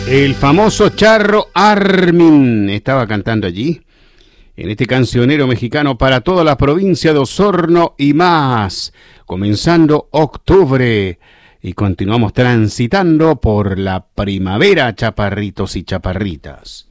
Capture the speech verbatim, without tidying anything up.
El famoso Charro Armin estaba cantando allí, en este cancionero mexicano para toda la provincia de Osorno y más, comenzando octubre y continuamos transitando por la primavera, chaparritos y chaparritas.